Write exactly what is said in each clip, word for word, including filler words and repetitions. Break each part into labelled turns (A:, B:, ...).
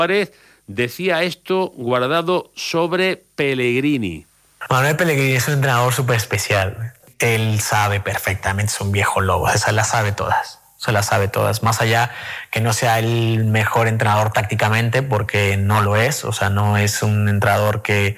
A: Decía esto Guardado sobre Pellegrini.
B: Manuel Pellegrini es un entrenador súper especial. Él sabe perfectamente, es un viejo lobo, se las sabe todas, se las sabe todas. Más allá que no sea el mejor entrenador tácticamente, porque no lo es, o sea, no es un entrenador que,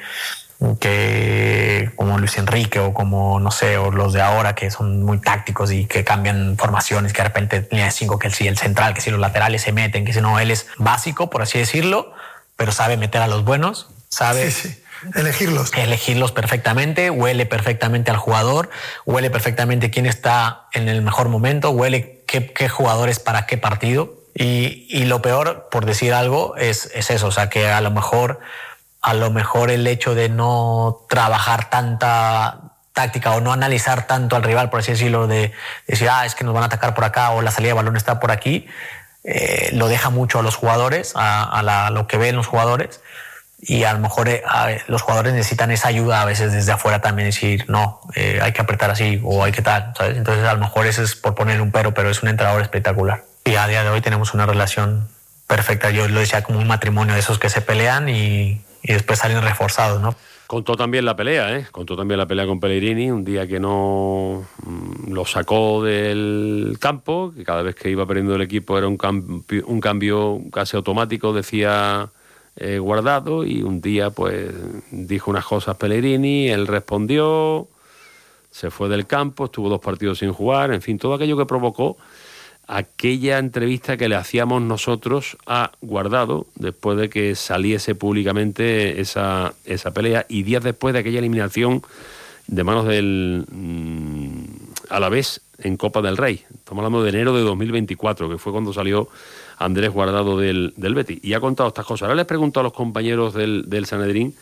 B: que como Luis Enrique o como, no sé, o los de ahora que son muy tácticos y que cambian formaciones, que de repente línea de cinco, que si el central, que si los laterales se meten, que si no, él es básico, por así decirlo, pero sabe meter a los buenos, sabe
C: sí, sí. elegirlos.
B: Elegirlos perfectamente, huele perfectamente al jugador, huele perfectamente quién está en el mejor momento, huele qué, qué jugadores para qué partido. Y, y lo peor, por decir algo, es, es eso, o sea, que a lo mejor, a lo mejor el hecho de no trabajar tanta táctica o no analizar tanto al rival, por así decirlo, de, de decir, ah, es que nos van a atacar por acá o la salida de balón está por aquí, Eh, lo deja mucho a los jugadores, a, a, la, a lo que ven los jugadores, y a lo mejor eh, a, los jugadores necesitan esa ayuda a veces desde afuera también, decir no, eh, hay que apretar así o hay que tal, ¿sabes? Entonces a lo mejor eso es por ponerle un pero, pero es un entrenador espectacular y a día de hoy tenemos una relación perfecta. Yo lo decía como un matrimonio de esos que se pelean y, y después salen reforzados, ¿no?
A: Contó también la pelea, ¿eh? Contó también la pelea con Pellegrini, un día que no mmm, lo sacó del campo, que cada vez que iba perdiendo el equipo era un cambio, un cambio casi automático, decía eh, Guardado, y un día pues dijo unas cosas Pellegrini, él respondió, se fue del campo, estuvo dos partidos sin jugar, en fin, todo aquello que provocó aquella entrevista que le hacíamos nosotros a Guardado después de que saliese públicamente esa, esa pelea y días después de aquella eliminación de manos del mmm, Alavés en Copa del Rey. Estamos hablando de enero de dos mil veinticuatro, que fue cuando salió Andrés Guardado del, del Betis, y ha contado estas cosas. Ahora les pregunto a los compañeros del, del Sanedrín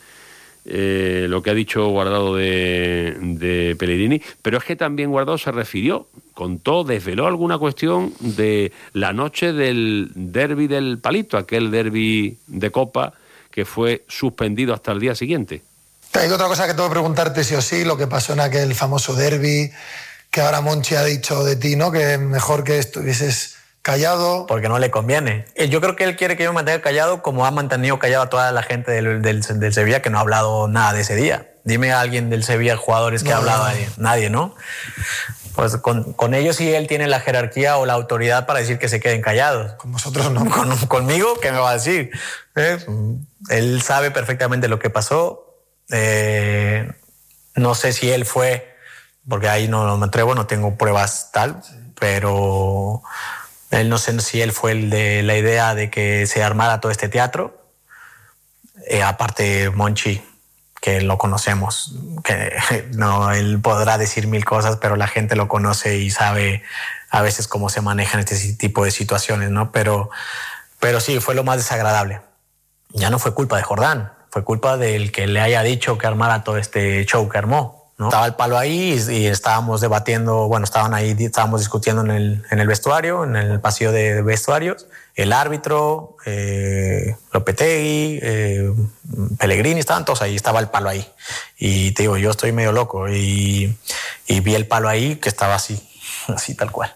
A: Eh, lo que ha dicho Guardado de, de Pellegrini, pero es que también Guardado se refirió, contó, desveló alguna cuestión de la noche del derbi del Palito, aquel derbi de Copa que fue suspendido hasta el día siguiente.
C: Hay otra cosa que tengo que preguntarte sí o sí, lo que pasó en aquel famoso derbi, que ahora Monchi ha dicho de ti, ¿no? Que mejor que estuvieses callado.
B: Porque no le conviene. Yo creo que él quiere que yo me mantenga callado como ha mantenido callado a toda la gente del, del, del Sevilla que no ha hablado nada de ese día. Dime a alguien del Sevilla, jugadores que no, ha hablado, no. Nadie, ¿no? Pues con, con ellos sí él tiene la jerarquía o la autoridad para decir que se queden callados.
C: Con vosotros no.
B: Con, conmigo, ¿qué me va a decir? ¿Eh? Él sabe perfectamente lo que pasó. Eh, no sé si él fue, porque ahí no, no me atrevo, no tengo pruebas tal, sí. Pero... Él no sé si él fue el de la idea de que se armara todo este teatro. Eh, aparte Monchi, que lo conocemos, que no, él podrá decir mil cosas, pero la gente lo conoce y sabe a veces cómo se manejan este tipo de situaciones, ¿no? Pero, pero sí, fue lo más desagradable. Ya no fue culpa de Jordán, fue culpa del que le haya dicho que armara todo este show que armó, ¿no? Estaba el palo ahí y, y estábamos debatiendo, bueno, estaban ahí, estábamos discutiendo en el, en el vestuario, en el pasillo de vestuarios, el árbitro, eh, Lopetegui, eh, Pellegrini, estaban todos ahí, estaba el palo ahí. Y te digo, yo estoy medio loco y, y vi el palo ahí que estaba así, así tal cual.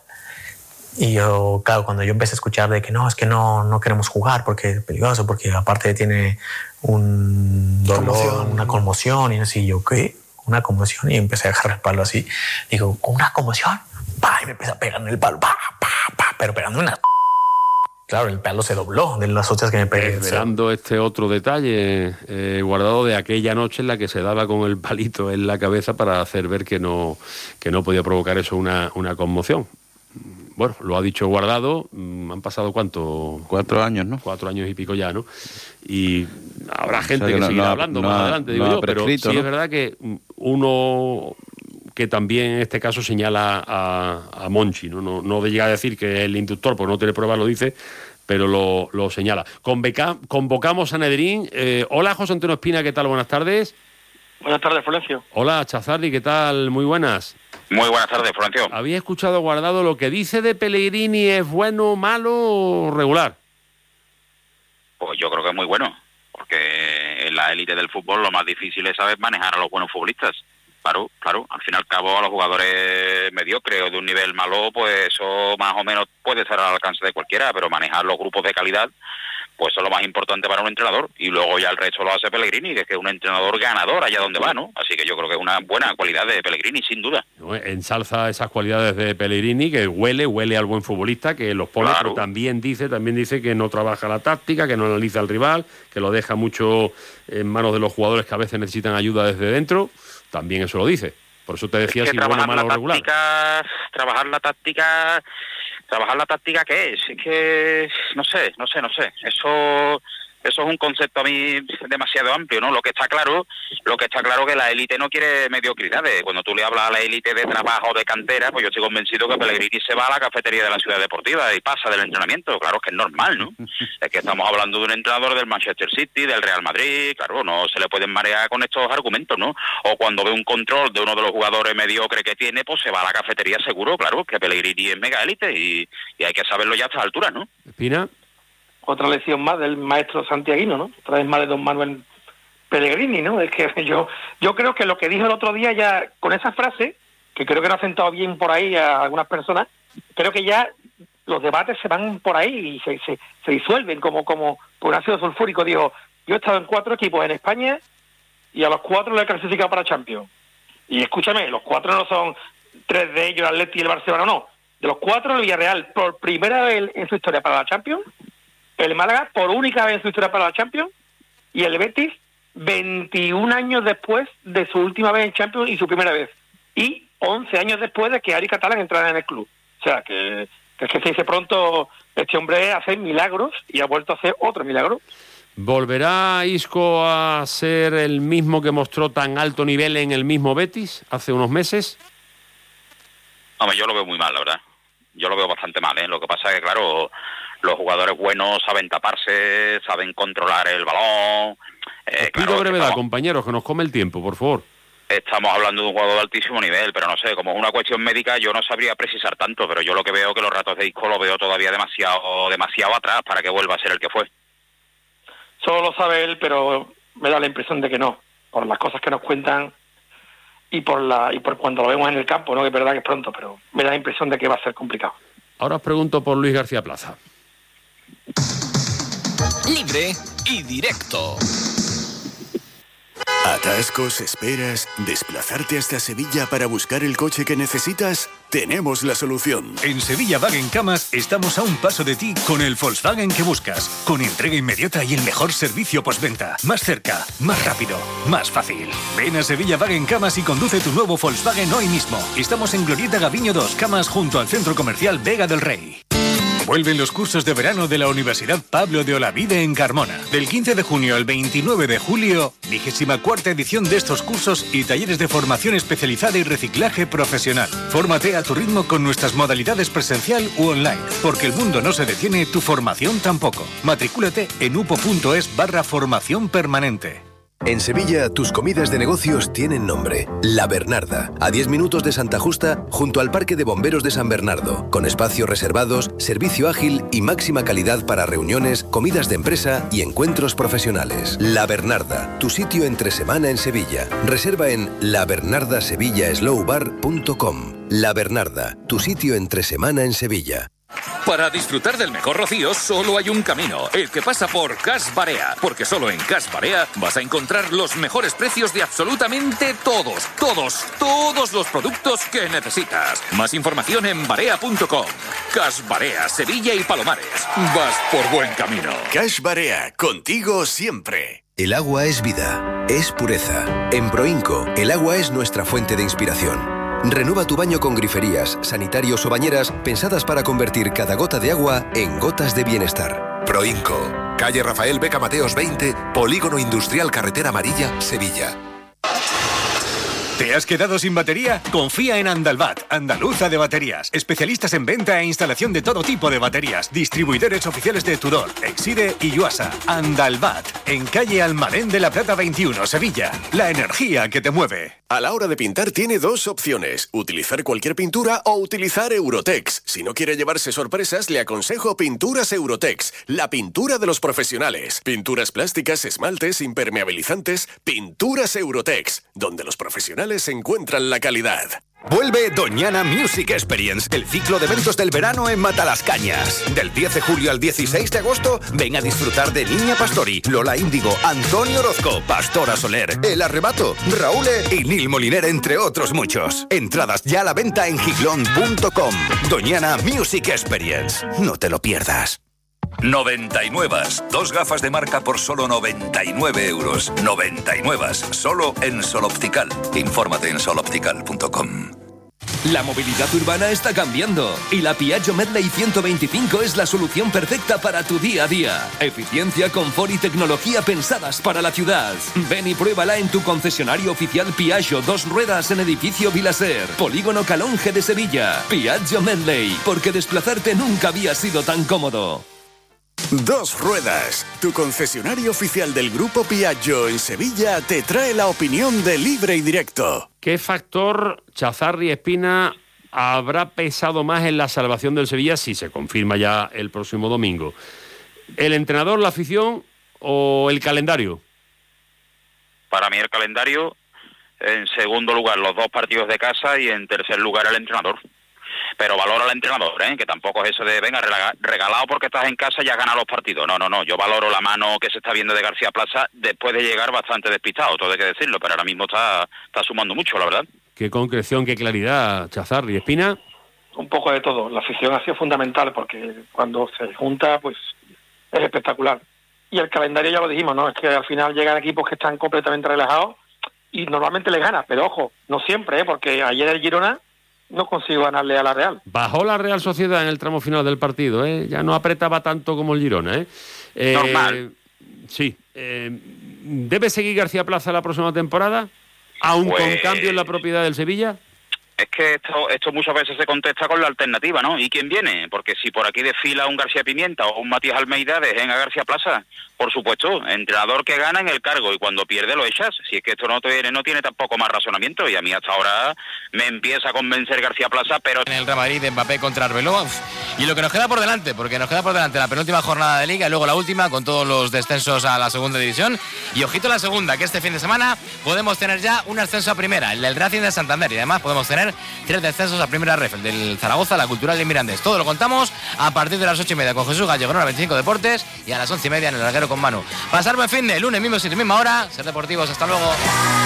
B: Y yo, claro, cuando yo empecé a escuchar de que no, es que no, no queremos jugar porque es peligroso, porque aparte tiene un dolor, conmoción. Una conmoción, y no sé, yo, ¿qué? Una conmoción, y empecé a agarrar el palo así. Digo, ¿una conmoción? ¡Pah! Y me empecé a pegar en el palo, ¡pah! ¡Pah! ¡Pah! Pero pegando una... Claro, el palo se dobló de las hostias que me pegué.
A: Esperando este otro detalle, eh, Guardado, de aquella noche en la que se daba con el palito en la cabeza para hacer ver que no, que no podía provocar eso una, una conmoción. Bueno, lo ha dicho Guardado, han pasado ¿cuánto?
D: Cuatro años, ¿no?
A: Cuatro años y pico ya, ¿no? Y habrá gente o sea, que, que no, seguirá
D: no,
A: hablando
D: no,
A: más adelante, digo
D: no
A: yo, pero sí, ¿no? Es verdad que uno que también en este caso señala a, a Monchi, ¿no? No, no de llegar a decir que el inductor, porque no tiene pruebas, lo dice, pero lo, lo señala. Convoca, convocamos a Nedrín. Eh, hola, José Antonio Espina, ¿qué tal? Buenas tardes.
E: Buenas tardes, Florencio.
A: Hola, Chazarri, ¿qué tal? Muy buenas.
F: Muy buenas tardes, Florencio.
A: ¿Había escuchado Guardado lo que dice de Pellegrini? ¿Es bueno, malo o regular?
F: Pues yo creo que es muy bueno, porque en la élite del fútbol lo más difícil es saber manejar a los buenos futbolistas. Claro, claro, al fin y al cabo a los jugadores mediocres o de un nivel malo, pues eso más o menos puede estar al alcance de cualquiera, pero manejar los grupos de calidad, pues eso es lo más importante para un entrenador, y luego ya el resto lo hace Pellegrini, que es que es un entrenador ganador allá donde va, ¿no? Así que yo creo que es una buena cualidad de Pellegrini, sin duda.
A: Ensalza esas cualidades de Pellegrini, que huele, huele al buen futbolista, que los pone, claro. Pero también dice, también dice que no trabaja la táctica, que no analiza al rival, que lo deja mucho en manos de los jugadores que a veces necesitan ayuda desde dentro, también eso lo dice. Por eso te decía es que si bueno, malo o regular.
F: Táctica, trabajar la táctica... ¿Trabajar la táctica qué es? Es que, no sé, no sé, no sé. Eso eso es un concepto a mí demasiado amplio, ¿no? Lo que está claro, lo que está claro que la élite no quiere mediocridades. Cuando tú le hablas a la élite de trabajo, de cantera, pues yo estoy convencido que Pellegrini se va a la cafetería de la Ciudad Deportiva y pasa del entrenamiento. Claro que es normal, ¿no? Es que estamos hablando de un entrenador del Manchester City, del Real Madrid, claro, no se le pueden marear con estos argumentos, ¿no? O cuando ve un control de uno de los jugadores mediocres que tiene, pues se va a la cafetería seguro, claro, que Pellegrini es mega élite y, y hay que saberlo ya a estas alturas, ¿no?
A: Espina.
D: Otra lección más del maestro santiaguino, ¿no? Otra vez más de don Manuel Pellegrini, ¿no? Es que yo yo creo que lo que dijo el otro día ya, con esa frase, que creo que no ha sentado bien por ahí a algunas personas, creo que ya los debates se van por ahí y se, se, se disuelven como, como por un ácido sulfúrico. Dijo, yo he estado en cuatro equipos en España y a los cuatro lo he clasificado para Champions. Y escúchame, los cuatro no son tres de ellos, el Atleti y el Barcelona, no. De los cuatro, el Villarreal, por primera vez en su historia para la Champions, el Málaga por única vez en su historia para la Champions, y el Betis veintiún años después de su última vez en Champions y su primera vez, y once años después de que Ari Catalán entrara en el club. O sea, que, que es que se dice pronto, este hombre hace milagros y ha vuelto a hacer otro milagro.
A: ¿Volverá Isco a ser el mismo que mostró tan alto nivel en el mismo Betis hace unos meses?
F: Hombre, yo lo veo muy mal, la verdad. Yo lo veo bastante mal, ¿eh? Lo que pasa es que, claro, los jugadores buenos saben taparse, saben controlar el balón.
A: Eh, pido claro, brevedad, estamos, compañeros, que nos come el tiempo, por favor.
F: Estamos hablando de un jugador de altísimo nivel, pero no sé, como es una cuestión médica, yo no sabría precisar tanto, pero yo lo que veo que los ratos de Isco lo veo todavía demasiado, demasiado atrás para que vuelva a ser el que fue.
D: Solo lo sabe él, pero me da la impresión de que no, por las cosas que nos cuentan y por la y por cuando lo vemos en el campo, ¿no? Que es verdad que es pronto, pero me da la impresión de que va a ser complicado.
A: Ahora os pregunto por Luis García Plaza.
E: Libre y directo.
G: ¿Atascos, esperas, desplazarte hasta Sevilla para buscar el coche que necesitas? Tenemos la solución.
H: En Sevilla Wagen Camas estamos a un paso de ti con el Volkswagen que buscas, con entrega inmediata y el mejor servicio postventa. Más cerca, más rápido, más fácil. Ven a Sevilla Wagen Camas y conduce tu nuevo Volkswagen hoy mismo. Estamos en Glorieta Gaviño dos, Camas, junto al Centro Comercial Vega del Rey. Vuelven los cursos de verano de la Universidad Pablo de Olavide en Carmona. Del quince de junio al veintinueve de julio, vigésima cuarta edición de estos cursos y talleres de formación especializada y reciclaje profesional. Fórmate a tu ritmo con nuestras modalidades presencial u online, porque el mundo no se detiene, tu formación tampoco. Matricúlate en upo.es barra formación permanente.
I: En Sevilla, tus comidas de negocios tienen nombre. La Bernarda, a diez minutos de Santa Justa, junto al Parque de Bomberos de San Bernardo, con espacios reservados, servicio ágil y máxima calidad para reuniones, comidas de empresa y encuentros profesionales. La Bernarda, tu sitio entre semana en Sevilla. Reserva en la bernarda sevilla slow bar punto com. La Bernarda, tu sitio entre semana en Sevilla.
E: Para disfrutar del mejor rocío solo hay un camino, el que pasa por Cash Barea, porque solo en Cash Barea vas a encontrar los mejores precios de absolutamente todos, todos, todos los productos que necesitas. Más información en barea punto com. Cash Barea, Sevilla y Palomares. Vas por buen camino.
G: Cash Barea, contigo siempre.
I: El agua es vida, es pureza. En Proinco, el agua es nuestra fuente de inspiración. Renueva tu baño con griferías, sanitarios o bañeras pensadas para convertir cada gota de agua en gotas de bienestar.
J: Proinco, calle Rafael Beca Mateos veinte, Polígono Industrial Carretera Amarilla, Sevilla.
H: ¿Te has quedado sin batería? Confía en Andalbat, Andaluza de Baterías. Especialistas en venta e instalación de todo tipo de baterías. Distribuidores oficiales de Tudor, Exide y Yuasa. Andalbat, en calle Almadén de la Plata veintiuno, Sevilla. La energía que te mueve.
G: A la hora de pintar tiene dos opciones. Utilizar cualquier pintura o utilizar Eurotex. Si no quiere llevarse sorpresas, le aconsejo Pinturas Eurotex. La pintura de los profesionales. Pinturas plásticas, esmaltes, impermeabilizantes. Pinturas Eurotex. Donde los profesionales encuentran la calidad.
K: Vuelve Doñana Music Experience, el ciclo de eventos del verano en Matalascañas. Del diez de julio al dieciséis de agosto, ven a disfrutar de Niña Pastori, Lola Índigo, Antonio Orozco, Pastora Soler, El Arrebato, Raúl y Nil Moliner, entre otros muchos. Entradas ya a la venta en giglón punto com. Doñana Music Experience. No te lo pierdas.
L: noventa y nueve. Dos gafas de marca por solo noventa y nueve euros. noventa y nueve. Solo en Sol Optical. Infórmate en sol optical punto com.
M: La movilidad urbana está cambiando y la Piaggio Medley ciento veinticinco es la solución perfecta para tu día a día. Eficiencia, confort y tecnología pensadas para la ciudad. Ven y pruébala en tu concesionario oficial Piaggio Dos Ruedas en Edificio Vilaser, Polígono Calonge de Sevilla. Piaggio Medley, porque desplazarte nunca había sido tan cómodo.
G: Dos Ruedas, tu concesionario oficial del Grupo Piaggio en Sevilla, te trae la opinión de Libre y Directo.
A: ¿Qué factor, Chazarri Espina, habrá pesado más en la salvación del Sevilla si se confirma ya el próximo domingo? ¿El entrenador, la afición o el calendario?
F: Para mí el calendario, en segundo lugar los dos partidos de casa y en tercer lugar el entrenador. Pero valoro al entrenador, ¿eh? Que tampoco es eso de, venga, regalado porque estás en casa y has ganado los partidos. No, no, no, yo valoro la mano que se está viendo de García Plaza después de llegar bastante despistado, todo hay que decirlo, pero ahora mismo está, está sumando mucho, la verdad.
A: Qué concreción, qué claridad, Chazarri, Espina.
D: Un poco de todo, la afición ha sido fundamental porque cuando se junta, pues es espectacular. Y el calendario ya lo dijimos, ¿no? Es que al final llegan equipos que están completamente relajados y normalmente les ganas, pero ojo, no siempre, ¿eh? Porque ayer el Girona no consiguió ganarle a la Real.
A: Bajó la Real Sociedad en el tramo final del partido, ¿eh? Ya no apretaba tanto como el Girona, ¿eh? eh
F: Normal.
A: Sí. Eh, ¿Debe seguir García Plaza la próxima temporada? ¿Aún pues, con cambio en la propiedad del Sevilla?
F: Es que esto, esto muchas veces se contesta con la alternativa, ¿no? ¿Y quién viene? Porque si por aquí desfila un García Pimienta o un Matías Almeida, dejen a García Plaza. Por supuesto, entrenador que gana en el cargo y cuando pierde lo echas. Si es que esto no tiene, no tiene tampoco más razonamiento y a mí hasta ahora me empieza a convencer García Plaza, pero...
N: En el Real Madrid de Mbappé contra Arbeloa y lo que nos queda por delante, porque nos queda por delante la penúltima jornada de Liga y luego la última con todos los descensos a la segunda división y ojito a la segunda, que este fin de semana podemos tener ya un ascenso a primera, el del Racing de Santander y además podemos tener tres descensos a primera ref, el del Zaragoza, la Cultural y Mirandés. Todo lo contamos a partir de las ocho y media con Jesús Gallego en la veinticinco Deportes y a las once y media en el Larguero con Manu. Pasar buen fin de lunes mismo, siete misma hora. Ser deportivos, hasta luego.